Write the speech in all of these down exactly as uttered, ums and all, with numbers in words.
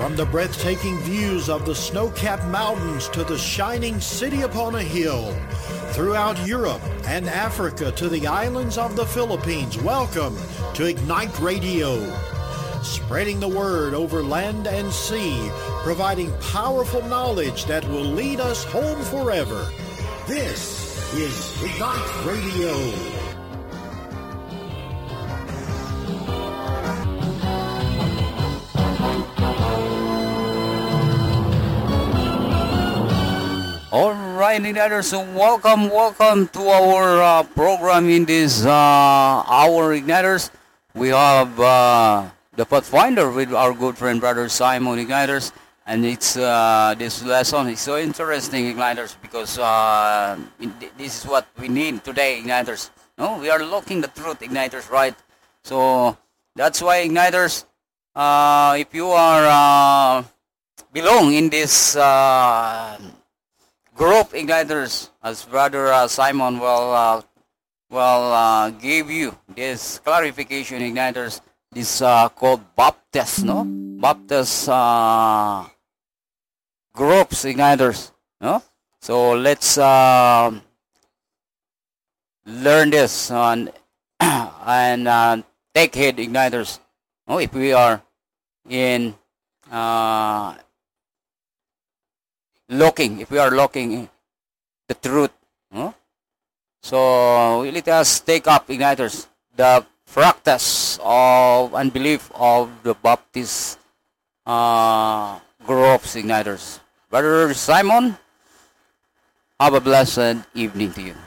From the breathtaking views of the snow-capped mountains to the shining city upon a hill, throughout Europe and Africa to the islands of the Philippines, welcome to Ignite Radio. Spreading the word over land and sea, providing powerful knowledge that will lead us home forever. This is Ignite Radio. All right, Igniters, so welcome, welcome to our uh, program in this uh, hour, Igniters. We have uh, the Pathfinder with our good friend, Brother Simon, Igniters, and it's uh, this lesson is so interesting, Igniters, because uh, this is what we need today, Igniters. No, we are looking the truth, Igniters, right? So that's why, Igniters, uh, if you are uh, belong in this Uh, group, Igniters, as Brother uh, Simon will uh, will uh, give you this clarification, Igniters. This uh, called Baptist, no? Baptist uh, groups, Igniters, no? So let's uh, learn this and and uh, take heed, Igniters. No, if we are in uh, looking, if we are looking the truth, huh? So let us take up, Igniters, the practice of unbelief of the Baptist uh, groups, Igniters. Brother Simon, have a blessed evening to you.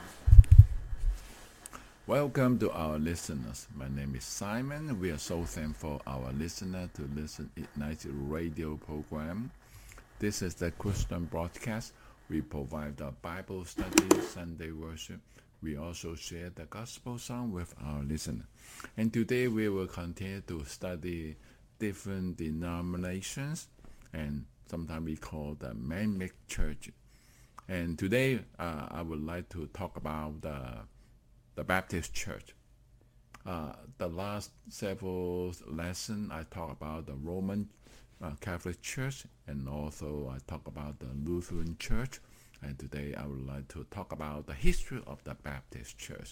Welcome to our listeners. My name is Simon. We are so thankful our listener to listen Ignite Radio program. This is the Christian broadcast. We provide the Bible study, Sunday worship. We also share the gospel song with our listener. And today we will continue to study different denominations, and sometimes we call the man-made church. And today uh, I would like to talk about the, the Baptist church. Uh, the last several lessons I talk about the Roman Uh, Catholic Church, and also I talk about the Lutheran Church, and today I would like to talk about the history of the Baptist Church.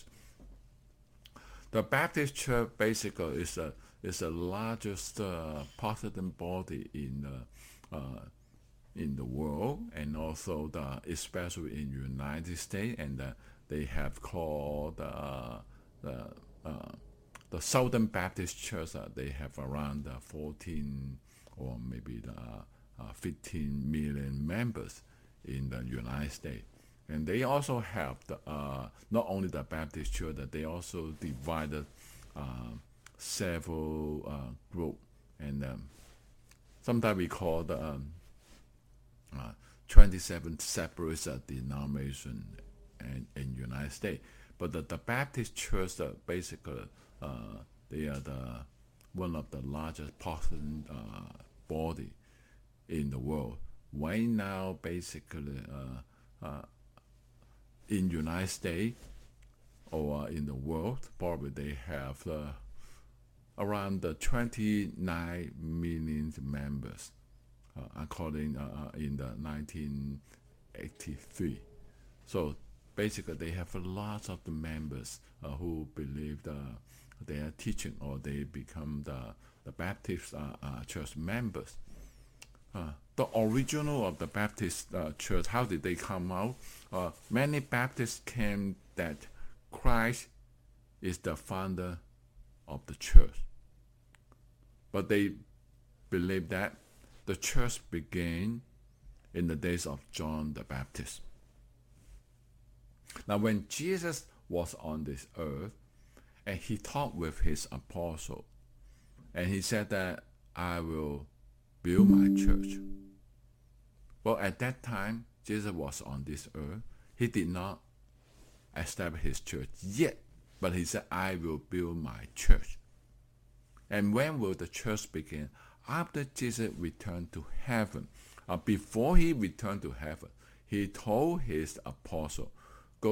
The Baptist Church basically is a is the largest uh, Protestant body in the uh, in the world, and also the especially in the United States, and uh, they have called uh, the uh, the Southern Baptist Church. Uh, they have around uh, fourteen or maybe the uh, fifteen million members in the United States. And they also have the, uh, not only the Baptist church, that they also divided uh, several uh, groups. And um, sometimes we call the um, uh, twenty-seven separate uh, denominations in, in United States. But the, the Baptist church, uh, basically, uh, they are the one of the largest Protestant uh, body in the world. Right now, basically, uh, uh, in United States or in the world, probably they have uh, around the twenty-nine million members, uh, according uh, in the nineteen eighty-three. So basically, they have a lot of the members uh, who believe the they are teaching or they become the, the Baptist uh, uh, church members. Uh, the original of the Baptist uh, church, how did they come out? Uh, many Baptists claim that Christ is the founder of the church. But they believe that the church began in the days of John the Baptist. Now when Jesus was on this earth, and he talked with his apostle, and he said that I will build my church. Well, at that time, Jesus was on this earth. He did not establish his church yet, but he said, I will build my church. And when will the church begin? After Jesus returned to heaven. Uh, before he returned to heaven, he told his apostle,